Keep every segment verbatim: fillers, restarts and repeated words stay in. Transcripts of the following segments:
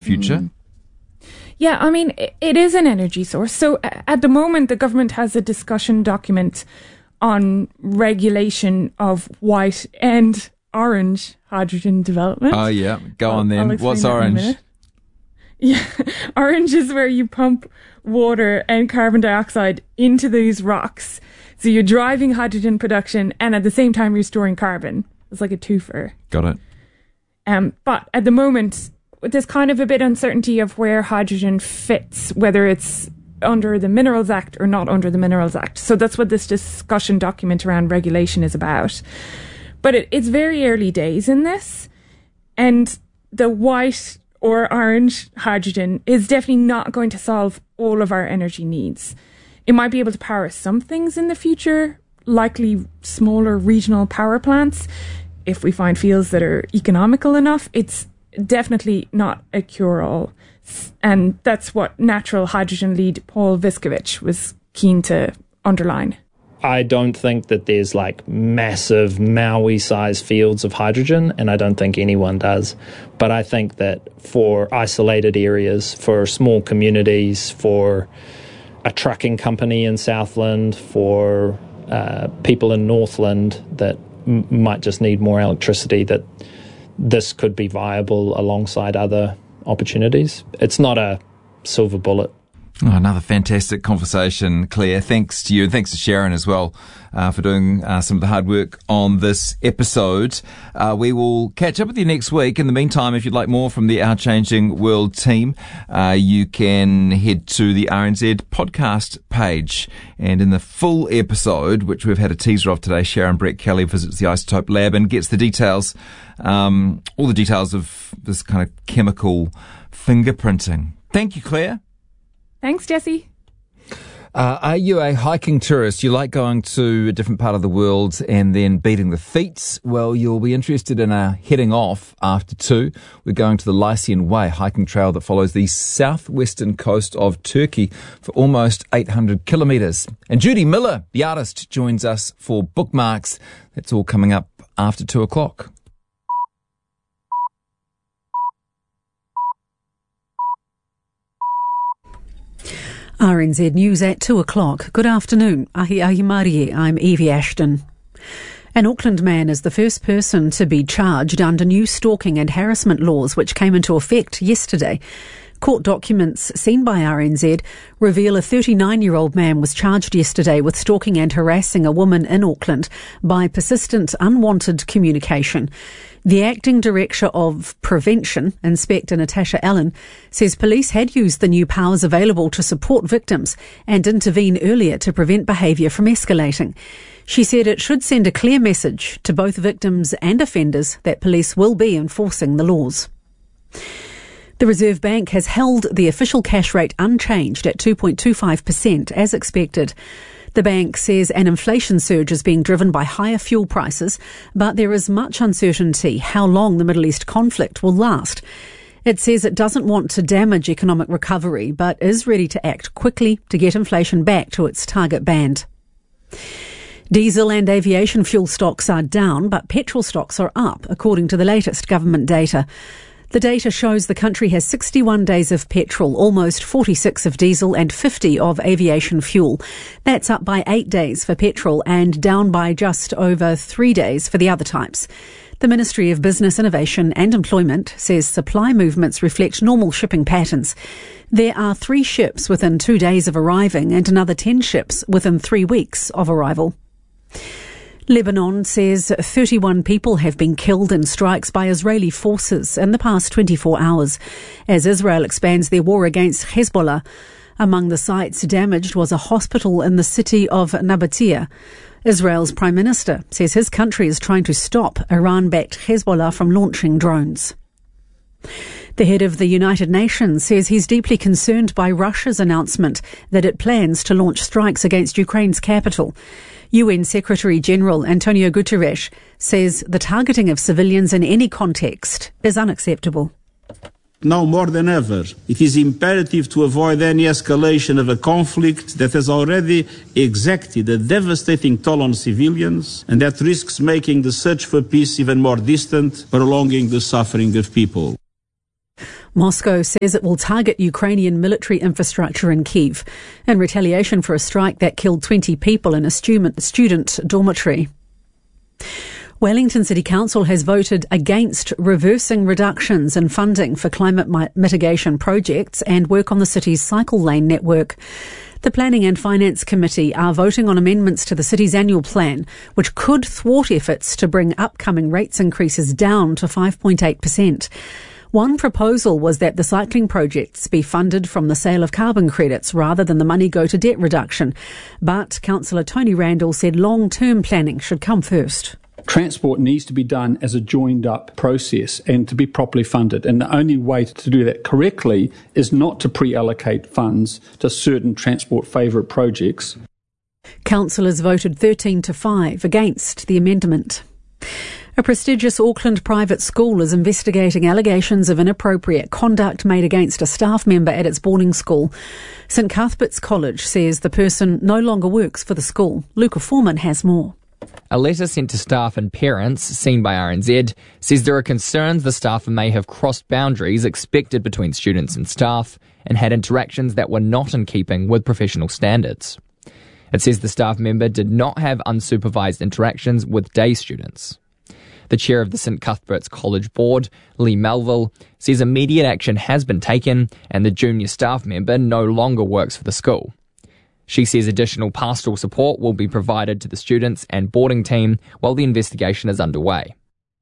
future? Mm. Yeah, I mean, it is an energy source. So at the moment, the government has a discussion document on regulation of white and orange hydrogen development. Oh, yeah. Go I'll, on then. What's orange? Yeah, orange is where you pump water and carbon dioxide into these rocks. So you're driving hydrogen production and at the same time you're storing carbon. It's like a twofer. Got it. Um, but at the moment, there's kind of a bit uncertainty of where hydrogen fits, whether it's under the Minerals Act or not under the Minerals Act. So that's what this discussion document around regulation is about. But it, it's very early days in this. And the white or orange hydrogen is definitely not going to solve all of our energy needs. It might be able to power some things in the future, likely smaller regional power plants, if we find fields that are economical enough. It's definitely not a cure-all. And that's what natural hydrogen lead Paul Viskovich was keen to underline. I don't think that there's like massive Maui-sized fields of hydrogen, and I don't think anyone does. But I think that for isolated areas, for small communities, for a trucking company in Southland, for uh, people in Northland that m- might just need more electricity, that this could be viable alongside other opportunities. It's not a silver bullet. Oh, another fantastic conversation, Claire. Thanks to you, and thanks to Sharon as well uh, for doing uh, some of the hard work on this episode. Uh, we will catch up with you next week. In the meantime, if you'd like more from the Our Changing World team, uh, you can head to the R N Z podcast page. And in the full episode, which we've had a teaser of today, Sharon Brett Kelly visits the Isotope Lab and gets the details, um, all the details of this kind of chemical fingerprinting. Thank you, Claire. Thanks, Jesse. Uh, are you a hiking tourist? You like going to a different part of the world and then beating the feet? Well, you'll be interested in uh, heading off after two. We're going to the Lycian Way hiking trail that follows the southwestern coast of Turkey for almost eight hundred kilometres. And Judy Miller, the artist, joins us for Bookmarks. That's all coming up after two o'clock. R N Z News at two o'clock. Good afternoon. Ahi ahi Marie. I'm Evie Ashton. An Auckland man is the first person to be charged under new stalking and harassment laws which came into effect yesterday. Court documents seen by R N Z reveal a thirty-nine-year-old man was charged yesterday with stalking and harassing a woman in Auckland by persistent unwanted communication. The Acting Director of Prevention, Inspector Natasha Allen, says police had used the new powers available to support victims and intervene earlier to prevent behaviour from escalating. She said it should send a clear message to both victims and offenders that police will be enforcing the laws. The Reserve Bank has held the official cash rate unchanged at two point two five percent as expected. The bank says an inflation surge is being driven by higher fuel prices, but there is much uncertainty how long the Middle East conflict will last. It says it doesn't want to damage economic recovery, but is ready to act quickly to get inflation back to its target band. Diesel and aviation fuel stocks are down, but petrol stocks are up, according to the latest government data. The data shows the country has sixty-one days of petrol, almost forty-six of diesel and fifty of aviation fuel. That's up by eight days for petrol and down by just over three days for the other types. The Ministry of Business, Innovation and Employment says supply movements reflect normal shipping patterns. There are three ships within two days of arriving and another ten ships within three weeks of arrival. Lebanon says thirty-one people have been killed in strikes by Israeli forces in the past twenty-four hours as Israel expands their war against Hezbollah. Among the sites damaged was a hospital in the city of Nabatea. Israel's Prime Minister says his country is trying to stop Iran-backed Hezbollah from launching drones. The head of the United Nations says he's deeply concerned by Russia's announcement that it plans to launch strikes against Ukraine's capital. U N Secretary-General Antonio Guterres says the targeting of civilians in any context is unacceptable. Now more than ever, it is imperative to avoid any escalation of a conflict that has already exacted a devastating toll on civilians and that risks making the search for peace even more distant, prolonging the suffering of people. Moscow says it will target Ukrainian military infrastructure in Kyiv in retaliation for a strike that killed twenty people in a student, student dormitory. Wellington City Council has voted against reversing reductions in funding for climate mitigation projects and work on the city's cycle lane network. The Planning and Finance Committee are voting on amendments to the city's annual plan, which could thwart efforts to bring upcoming rates increases down to five point eight percent. One proposal was that the cycling projects be funded from the sale of carbon credits rather than the money go to debt reduction. But Councillor Tony Randall said long-term planning should come first. Transport needs to be done as a joined-up process and to be properly funded. And the only way to do that correctly is not to pre-allocate funds to certain transport favourite projects. Councillors voted thirteen to five against the amendment. A prestigious Auckland private school is investigating allegations of inappropriate conduct made against a staff member at its boarding school. St Cuthbert's College says the person no longer works for the school. Luca Foreman has more. A letter sent to staff and parents, seen by R N Z, says there are concerns the staffer may have crossed boundaries expected between students and staff and had interactions that were not in keeping with professional standards. It says the staff member did not have unsupervised interactions with day students. The chair of the St Cuthbert's College Board, Lee Melville, says immediate action has been taken and the junior staff member no longer works for the school. She says additional pastoral support will be provided to the students and boarding team while the investigation is underway.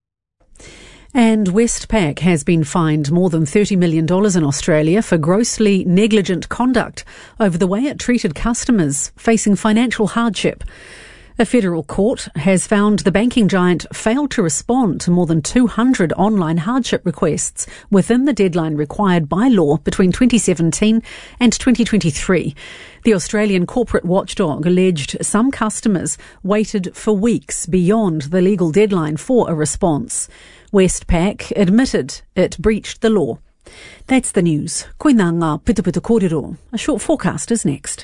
And Westpac has been fined more than thirty million dollars in Australia for grossly negligent conduct over the way it treated customers facing financial hardship. A federal court has found the banking giant failed to respond to more than two hundred online hardship requests within the deadline required by law between twenty seventeen and twenty twenty-three. The Australian corporate watchdog alleged some customers waited for weeks beyond the legal deadline for a response. Westpac admitted it breached the law. That's the news. Koina ngā pitupitu kōrero. A short forecast is next.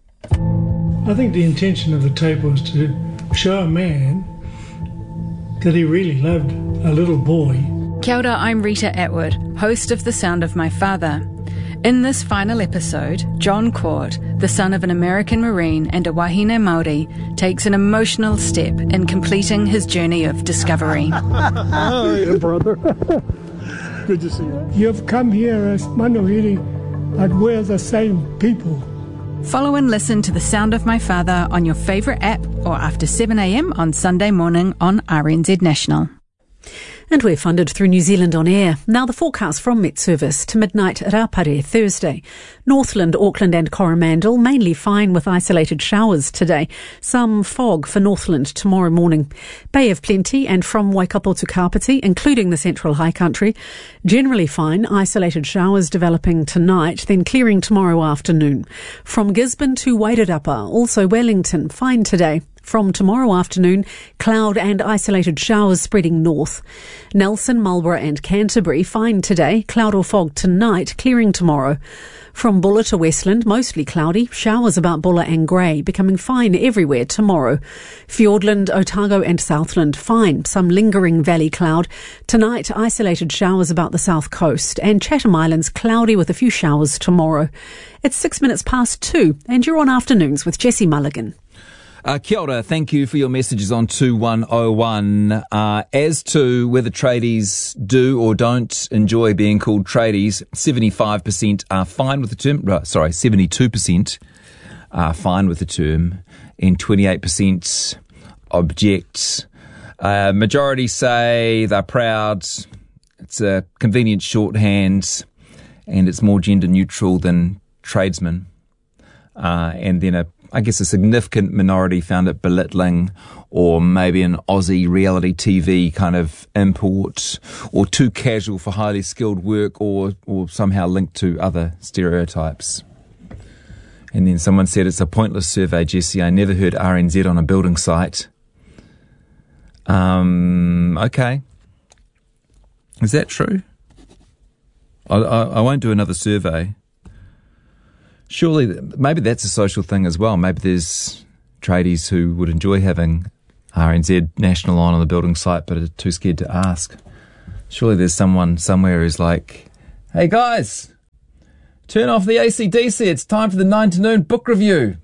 I think the intention of the tape was to show a man that he really loved a little boy. Kia ora, I'm Rita Atwood, host of The Sound of My Father. In this final episode, John Court, the son of an American Marine and a wahine Māori, takes an emotional step in completing his journey of discovery. Oh, yeah, brother. Good to see you. You've come here as Manuhiri, but we're the same people. Follow and listen to The Sound of My Father on your favourite app or after seven a m on Sunday morning on R N Z National. And we're funded through New Zealand On Air. Now the forecast from Met Service to midnight Rapare Thursday. Northland, Auckland and Coromandel mainly fine with isolated showers today. Some fog for Northland tomorrow morning. Bay of Plenty and from Waikato to Kapiti, including the Central High Country. Generally fine, isolated showers developing tonight, then clearing tomorrow afternoon. From Gisborne to Wairarapa, also Wellington, fine today. From tomorrow afternoon, cloud and isolated showers spreading north. Nelson, Marlborough and Canterbury, fine today. Cloud or fog tonight, clearing tomorrow. From Bulla to Westland, mostly cloudy. Showers about Bulla and Grey, becoming fine everywhere tomorrow. Fiordland, Otago and Southland, fine. Some lingering valley cloud. Tonight, isolated showers about the south coast. And Chatham Islands, cloudy with a few showers tomorrow. It's six minutes past two, and you're on Afternoons with Jessie Mulligan. Uh, kia ora, thank you for your messages on two one oh one. Uh, as to whether tradies do or don't enjoy being called tradies, seventy-five percent are fine with the term, uh, sorry, seventy-two percent are fine with the term, and twenty-eight percent object. Uh, majority say they're proud, it's a convenient shorthand, and it's more gender neutral than tradesman. Uh, and then a I guess a significant minority found it belittling, or maybe an Aussie reality T V kind of import, or too casual for highly skilled work, or, or somehow linked to other stereotypes. And then someone said, it's a pointless survey, Jessie. I never heard R N Z on a building site. Um, okay. Is that true? I, I, I won't do another survey. Surely, maybe that's a social thing as well. Maybe there's tradies who would enjoy having R N Z National on on the building site but are too scared to ask. Surely there's someone somewhere who's like, Hey guys, turn off the A C D C. It's time for the nine to noon book review.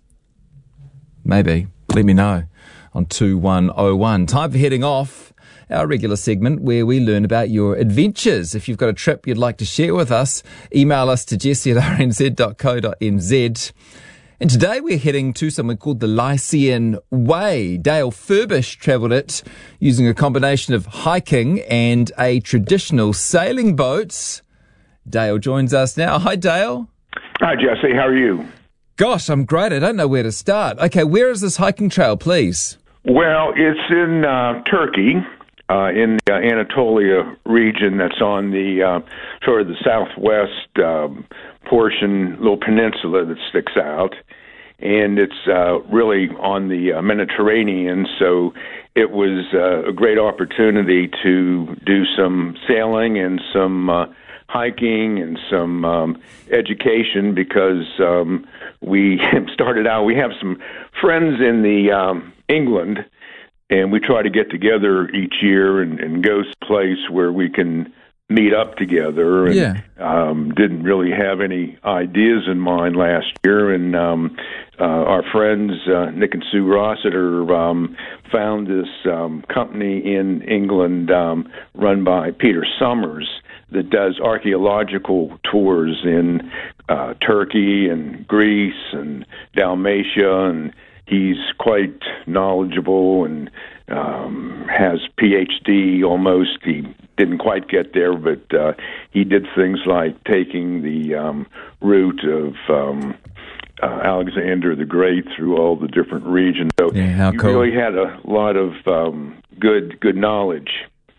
Maybe. Let me know on two one oh one. Time for heading off, our regular segment where we learn about your adventures. If you've got a trip you'd like to share with us, email us to jesse at r n z dot co dot n z. And today we're heading to somewhere called the Lycian Way. Dale Furbish travelled it using a combination of hiking and a traditional sailing boat. Dale joins us now. Hi, Dale. Hi, Jesse. How are you? Gosh, I'm great. I don't know where to start. Okay, where is this hiking trail, please? Well, it's in uh, Turkey, uh, in the uh, Anatolia region that's on the uh, sort of the southwest uh, portion, little peninsula that sticks out. And it's uh, really on the uh, Mediterranean, so it was uh, a great opportunity to do some sailing and some uh, hiking and some um, education because um, we started out, we have some friends in the um, England, and we try to get together each year and, and go someplace where we can meet up together. And, yeah. um, didn't really have any ideas in mind last year, and um, uh, our friends uh, Nick and Sue Rossiter um, found this um, company in England um, run by Peter Summers that does archaeological tours in uh, Turkey and Greece and Dalmatia, and he's quite knowledgeable and um, has P H D almost. He didn't quite get there, but uh, he did things like taking the um, route of um, uh, Alexander the Great through all the different regions. So yeah, how he cool. really had a lot of um, good good knowledge.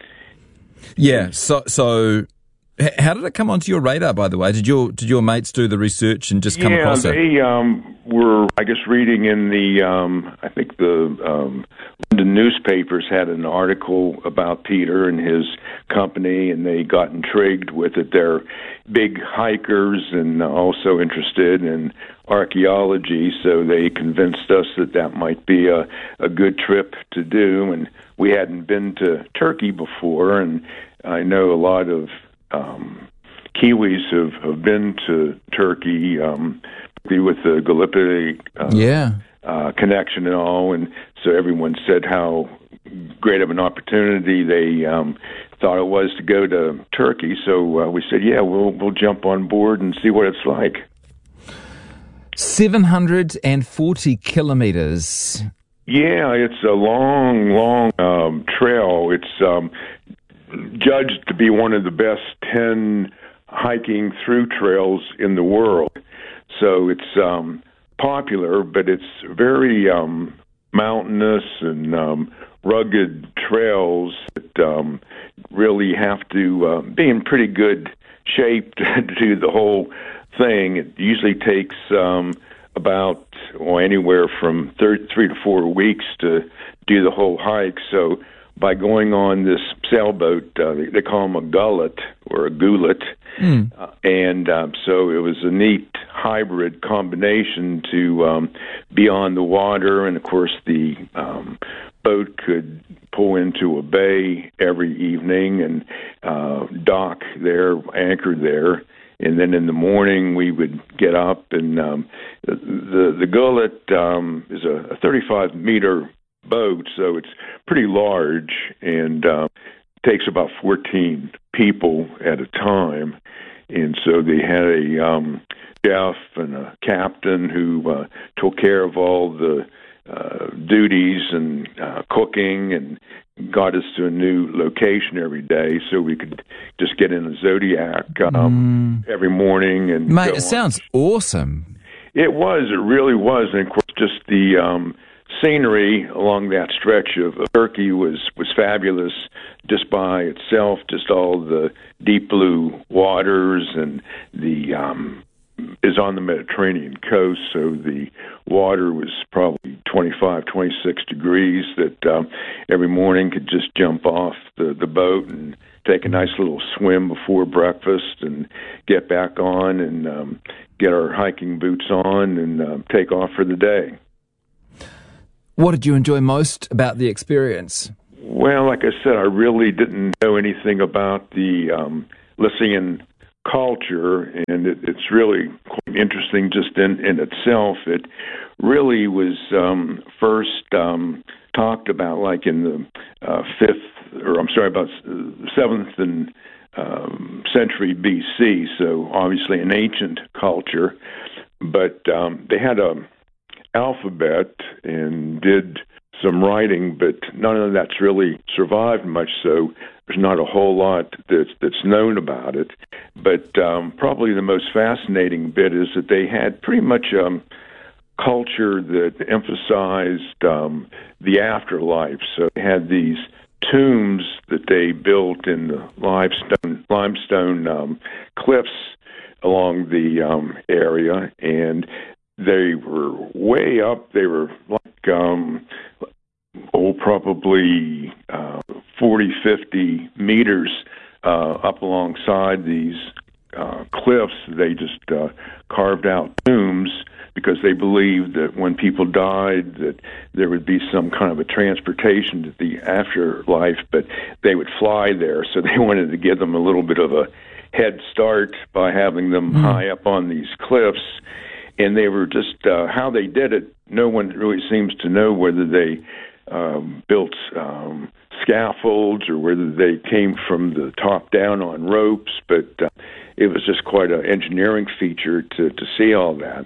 Yeah, so so how did it come onto your radar, by the way? Did your did your mates do the research and just come yeah, across it? Yeah, they um, were, I guess, reading in the, um, I think the um, London newspapers had an article about Peter and his company, and they got intrigued with it. They're big hikers and also interested in archaeology, so they convinced us that that might be a, a good trip to do. And we hadn't been to Turkey before, and I know a lot of Um, Kiwis have, have been to Turkey, um, with the Gallipoli uh, yeah. uh, connection and all, and so everyone said how great of an opportunity they um, thought it was to go to Turkey. So uh, we said, yeah, we'll we'll jump on board and see what it's like. seven hundred forty kilometres. Yeah, it's a long, long um, trail. It's um, judged to be one of the best ten hiking through trails in the world. So it's um, popular, but it's very um, mountainous and um, rugged trails that um, really have to uh, be in pretty good shape to do the whole thing. It usually takes um, about well, anywhere from thirty, three to four weeks to do the whole hike. So by going on this sailboat, uh, they, they call them a gullet or a gullet, mm. uh, and uh, so it was a neat hybrid combination to um, be on the water, and of course the um, boat could pull into a bay every evening and uh, dock there, anchored there. And then in the morning, we would get up, and um, the, the the gullet um, is a, a thirty-five meter boat, so it's pretty large, and uh, takes about fourteen people at a time. And so they had a um, chef and a captain who uh, took care of all the uh, duties and uh, cooking, and got us to a new location every day, so we could just get in a Zodiac um, mm. every morning. And mate, it sounds awesome. It was. It really was. And of course, just the um, scenery along that stretch of Turkey was was fabulous, just by itself. Just all the deep blue waters, and the um, is on the Mediterranean coast, so the water was probably twenty-five, twenty-six degrees, that um, every morning could just jump off the, the boat and take a nice little swim before breakfast and get back on and um, get our hiking boots on and uh, take off for the day. What did you enjoy most about the experience? Well, like I said, I really didn't know anything about the um, Lycian culture, and it, it's really quite interesting just in, in itself. It really was um, first um, talked about like in the uh, fifth, or I'm sorry, about seventh and um, century B C, so obviously an ancient culture. But um, they had a alphabet and did some writing, but none of that's really survived much, so there's not a whole lot that's, that's known about it. But um, probably the most fascinating bit is that they had pretty much um, culture that emphasized um, the afterlife. So they had these tombs that they built in the limestone, limestone um, cliffs along the um, area, and they were way up. They were like, um, oh, probably uh, forty, fifty meters uh, up alongside these uh, cliffs. They just uh, carved out tombs because they believed that when people died that there would be some kind of a transportation to the afterlife, but they would fly there. So they wanted to give them a little bit of a head start by having them mm. high up on these cliffs. And they were just, uh, how they did it, no one really seems to know whether they um, built um, scaffolds or whether they came from the top down on ropes, but uh, it was just quite an engineering feature to, to see all that.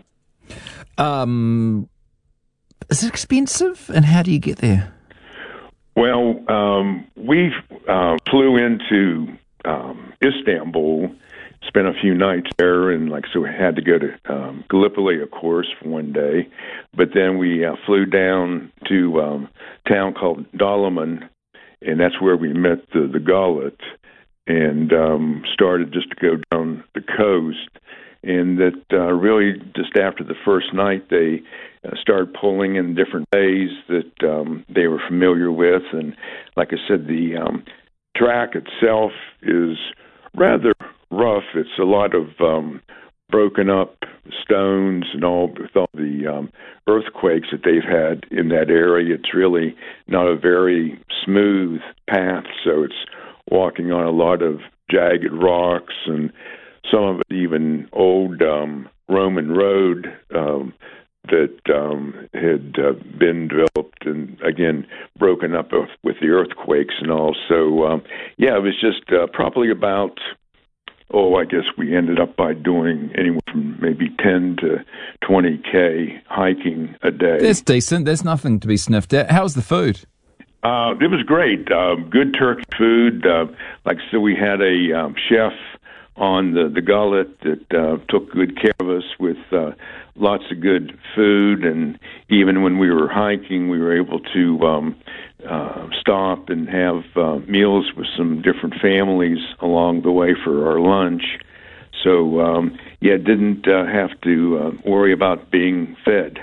Um, is it expensive, and how do you get there? Well, um, we uh, flew into um, Istanbul, spent a few nights there, and like so we had to go to um, Gallipoli, of course, for one day. But then we uh, flew down to um, a town called Dalaman, and that's where we met the, the gullet, and um, started just to go down the coast. And that uh, really just after the first night, they uh, started pulling in different bays that um, they were familiar with. And like I said, the um, track itself is rather rough. It's a lot of um, broken up stones and all with all the um, earthquakes that they've had in that area. It's really not a very smooth path, so it's walking on a lot of jagged rocks, and some of it even old um, Roman road um, that um, had uh, been developed and, again, broken up with, with the earthquakes and all. So, um, yeah, it was just uh, probably about, oh, I guess we ended up by doing anywhere from maybe ten to twenty K hiking a day. That's decent. There's nothing to be sniffed at. How's the food? Uh, it was great. Uh, good turkey food. Uh, like I said, we had a um, chef on the, the gullet that uh, took good care of us with uh, lots of good food, and even when we were hiking, we were able to um, uh, stop and have uh, meals with some different families along the way for our lunch. So, um, yeah, didn't uh, have to uh, worry about being fed.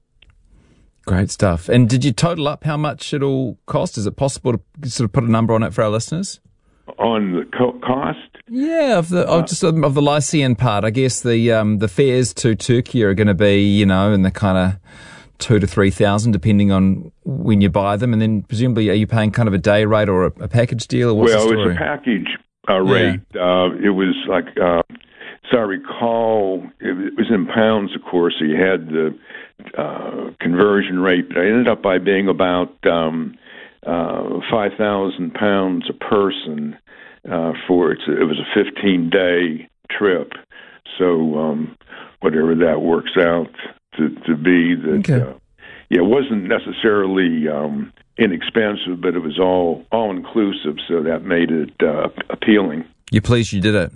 Great stuff. And did you total up how much it all cost? Is it possible to sort of put a number on it for our listeners? On the co- cost? Yeah, of the of just of the Lycian part. I guess the um, the fares to Turkey are going to be, you know, in the kind of two to three thousand, depending on when you buy them, and then presumably are you paying kind of a day rate or a, a package deal? Or what's well, the story? It's a package uh, rate. Yeah. Uh, it was like, uh, so I recall, it, it was in pounds, of course. So you had the uh, conversion rate, but I ended up by being about um, uh, five thousand pounds a person. Uh, for it's, it was a fifteen day trip, so um, whatever that works out to, to be, that okay. uh, yeah, it wasn't necessarily um, inexpensive, but it was all all inclusive, so that made it uh, appealing. You're pleased you did it?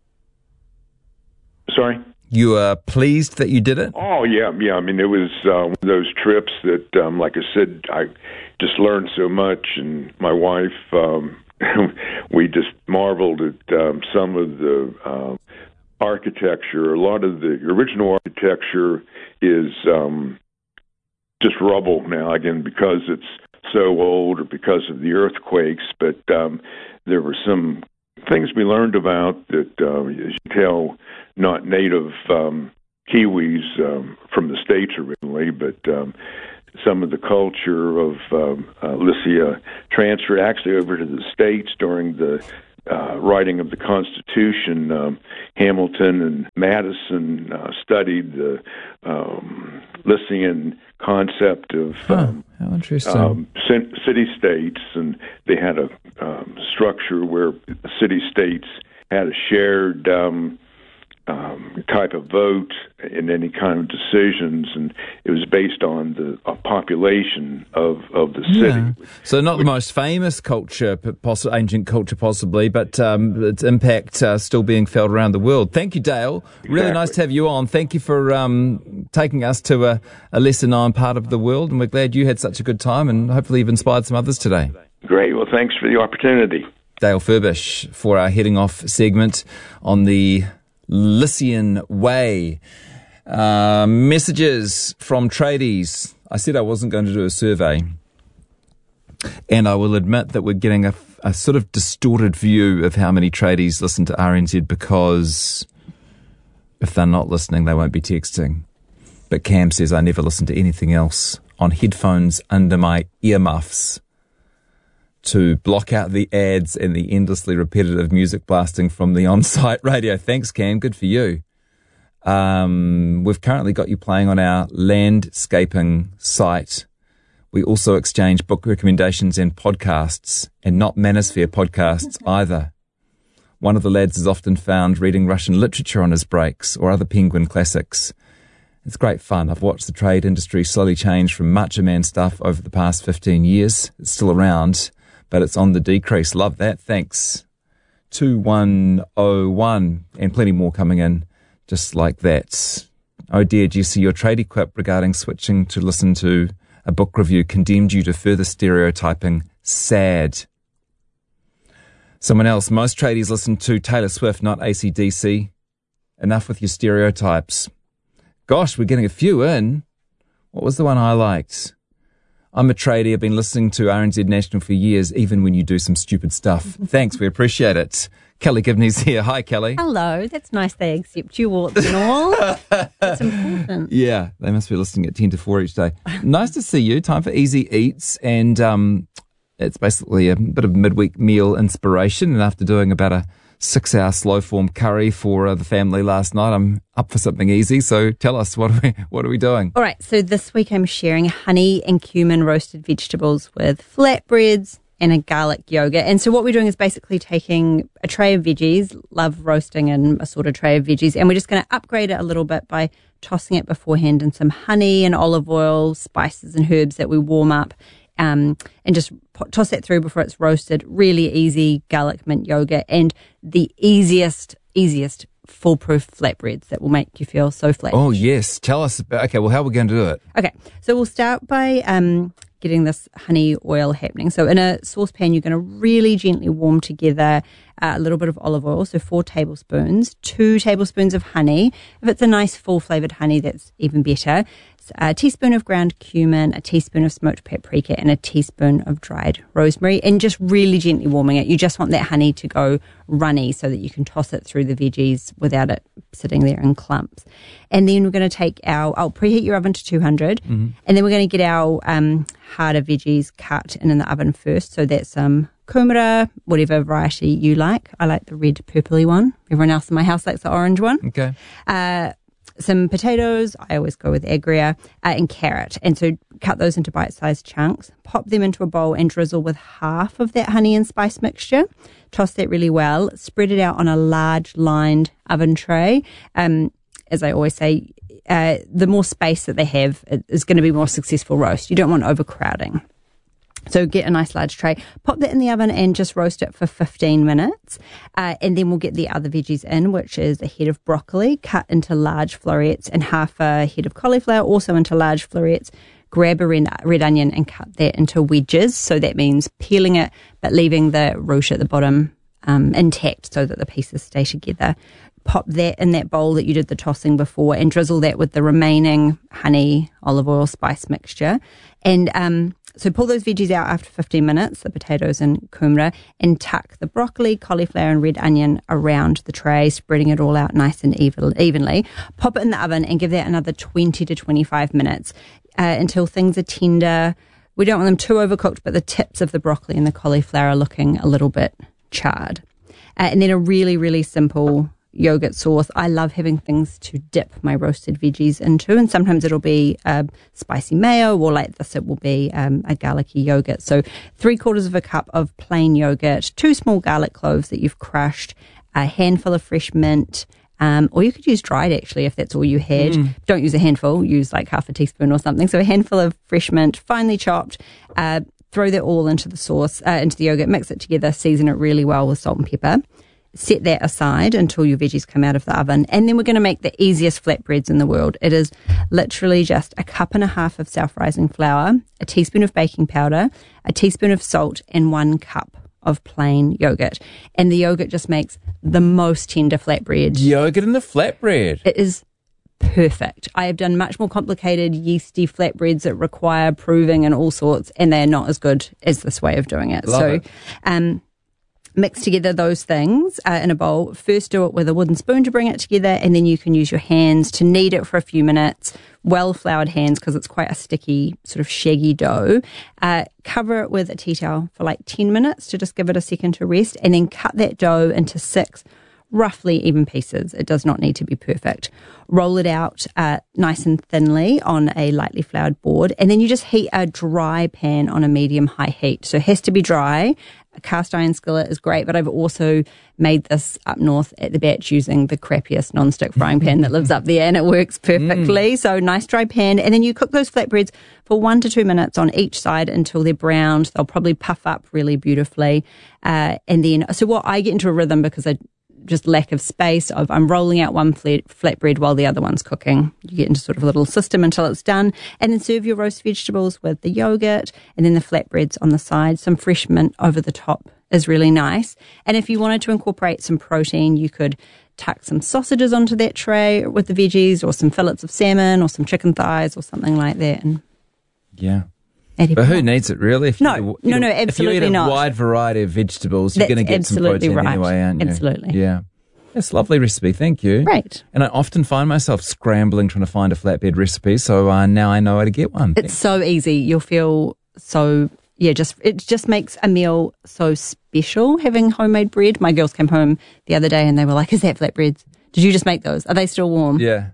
Sorry? You are pleased that you did it? Oh yeah, yeah. I mean, it was uh, one of those trips that, um, like I said, I just learned so much, and my wife. Um, we just marveled at um, some of the uh, architecture. A lot of the original architecture is um, just rubble now, again, because it's so old or because of the earthquakes. But um, there were some things we learned about that, uh, as you can tell, not native um, Kiwis um, from the States originally, but um, some of the culture of um, uh, Lycia transferred actually over to the States during the uh, writing of the Constitution, um, Hamilton and Madison uh, studied the um, Lycean concept of huh, um, how interesting. Um, city-states, and they had a um, structure where city-states had a shared um, um, type of vote in any kind of decisions, and it was based on the uh, population of, of the city. Yeah. So not the most famous culture, poss- ancient culture possibly, but um, its impact uh, still being felt around the world. Thank you, Dale. Exactly. Really nice to have you on. Thank you for um, taking us to a, a lesser known part of the world, and we're glad you had such a good time, and hopefully you've inspired some others today. Great. Well, thanks for the opportunity. Dale Furbish for our heading off segment on the Lycean Way. Uh, messages from tradies. I said I wasn't going to do a survey, and I will admit that we're getting a, a sort of distorted view of how many tradies listen to R N Z, because if they're not listening, they won't be texting. But Cam says I never listen to anything else on headphones under my earmuffs to block out the ads and the endlessly repetitive music blasting from the on-site radio. Thanks, Cam. Good for you. Um, we've currently got you playing on our landscaping site. We also exchange book recommendations and podcasts, and not manosphere podcasts either. One of the lads is often found reading Russian literature on his breaks or other Penguin classics. It's great fun. I've watched the trade industry slowly change from Macho Man stuff over the past fifteen years. It's still around, but it's on the decrease. Love that. Thanks. two one oh one, and plenty more coming in just like that. Oh dear, Jesse, your tradie quip regarding switching to listen to a book review condemned you to further stereotyping. Sad. Someone else, most tradies listen to Taylor Swift, not A C D C. Enough with your stereotypes. Gosh, we're getting a few in. What was the one I liked? I'm a tradie. I've been listening to R N Z National for years, even when you do some stupid stuff. Thanks, we appreciate it. Kelly Gibney's here. Hi, Kelly. Hello. That's nice they accept you, warts and all. That's important. Yeah, they must be listening at ten to four each day. Nice to see you. Time for Easy Eats, and um, it's basically a bit of midweek meal inspiration. And after doing about a six-hour slow-form curry for uh, the family last night, I'm up for something easy. So tell us, what are we what are we doing? All right. So this week I'm sharing honey and cumin roasted vegetables with flatbreads and a garlic yogurt. And so what we're doing is basically taking a tray of veggies, love roasting in a sort of tray of veggies, and we're just going to upgrade it a little bit by tossing it beforehand in some honey and olive oil, spices and herbs that we warm up, um, and just pot, toss that through before it's roasted. Really easy garlic mint yogurt, and the easiest, easiest foolproof flatbreads that will make you feel so flat. Oh, yes. Tell us about, okay, well, how are we going to do it? Okay, so we'll start by um, getting this honey oil happening. So in a saucepan, you're going to really gently warm together uh, a little bit of olive oil, so four tablespoons, two tablespoons of honey. If it's a nice full flavoured honey, that's even better. A teaspoon of ground cumin, a teaspoon of smoked paprika, and a teaspoon of dried rosemary, and just really gently warming it. You just want that honey to go runny so that you can toss it through the veggies without it sitting there in clumps. And then we're going to take our, I'll preheat your oven to two hundred, mm-hmm. and then we're going to get our um, harder veggies cut and in the oven first. So that's um, kumara, whatever variety you like. I like the red purpley one. Everyone else in my house likes the orange one. Okay. Uh, some potatoes, I always go with agria, uh, and carrot. And so cut those into bite-sized chunks, pop them into a bowl and drizzle with half of that honey and spice mixture. Toss that really well. Spread it out on a large lined oven tray. Um, as I always say, uh, the more space that they have is going to be more successful roast. You don't want overcrowding. So get a nice large tray, pop that in the oven and just roast it for fifteen minutes. Uh, and then we'll get the other veggies in, which is a head of broccoli cut into large florets and half a head of cauliflower also into large florets. Grab a red, red onion and cut that into wedges. So that means peeling it, but leaving the root at the bottom um, intact so that the pieces stay together. Pop that in that bowl that you did the tossing before and drizzle that with the remaining honey, olive oil, spice mixture. And um, so pull those veggies out after fifteen minutes, the potatoes and kumara, and tuck the broccoli, cauliflower and red onion around the tray, spreading it all out nice and even, evenly. Pop it in the oven and give that another twenty to twenty-five minutes uh, until things are tender. We don't want them too overcooked, but the tips of the broccoli and the cauliflower are looking a little bit charred. Uh, and then a really, really simple yogurt sauce. I love having things to dip my roasted veggies into, and sometimes it'll be uh, spicy mayo, or like this it will be um, a garlicky yogurt. So three quarters of a cup of plain yogurt, two small garlic cloves that you've crushed, a handful of fresh mint, um, or you could use dried actually if that's all you had. Mm. Don't use a handful, use like half a teaspoon or something. So a handful of fresh mint, finely chopped, uh, throw that all into the sauce, uh, into the yogurt, mix it together, season it really well with salt and pepper. Set that aside until your veggies come out of the oven. And then we're going to make the easiest flatbreads in the world. It is literally just a cup and a half of self-rising flour, a teaspoon of baking powder, a teaspoon of salt, and one cup of plain yogurt. And the yogurt just makes the most tender flatbread. Yogurt in the flatbread. It is perfect. I have done much more complicated yeasty flatbreads that require proving and all sorts, and they're not as good as this way of doing it. Love so, it. um, mix together those things uh, in a bowl. First do it with a wooden spoon to bring it together, and then you can use your hands to knead it for a few minutes. Well floured hands, because it's quite a sticky, sort of shaggy dough. Uh, cover it with a tea towel for like ten minutes to just give it a second to rest, and then cut that dough into six roughly even pieces. It does not need to be perfect. Roll it out uh, nice and thinly on a lightly floured board, and then you just heat a dry pan on a medium-high heat. So it has to be dry. A cast iron skillet is great, but I've also made this up north at the batch using the crappiest non-stick frying pan that lives up there, and it works perfectly. Mm. So nice dry pan, and then you cook those flatbreads for one to two minutes on each side until they're browned. They'll probably puff up really beautifully. Uh, and then, so what I get into a rhythm because I just lack of space of I'm rolling out one flat, flatbread while the other one's cooking. You get into sort of a little system until it's done, and then serve your roast vegetables with the yogurt and then the flatbreads on the side. Some fresh mint over the top is really nice. And if you wanted to incorporate some protein, you could tuck some sausages onto that tray with the veggies, or some fillets of salmon, or some chicken thighs, or something like that. And yeah. But who needs it, really? If no, you, no, no, absolutely If you eat a not. wide variety of vegetables, you're going to get some protein right. anyway, aren't you? Absolutely. Yeah. That's a lovely recipe. Thank you. Right. And I often find myself scrambling trying to find a flatbread recipe, so uh, now I know how to get one. It's so easy. You'll feel so, yeah, just it just makes a meal so special, having homemade bread. My girls came home the other day and they were like, is that flatbreads? Did you just make those? Are they still warm? Yeah.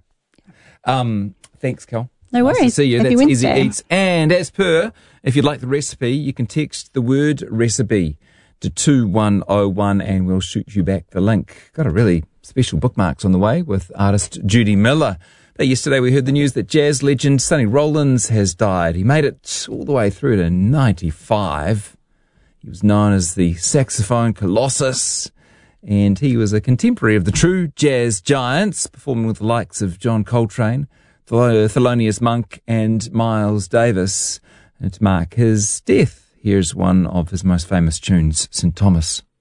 Um, thanks, Cal. No worries. Nice to see you. Happy That's Easy Wednesday. Eats. And as per, if you'd like the recipe, you can text the word recipe to two one oh one and we'll shoot you back the link. Got a really special bookmarks on the way with artist Judy Miller. But yesterday we heard the news that jazz legend Sonny Rollins has died. He made it all the way through to ninety-five. He was known as the saxophone colossus, and he was a contemporary of the true jazz giants, performing with the likes of John Coltrane, Thelonious Monk and Miles Davis. And to mark his death, here's one of his most famous tunes, Saint Thomas.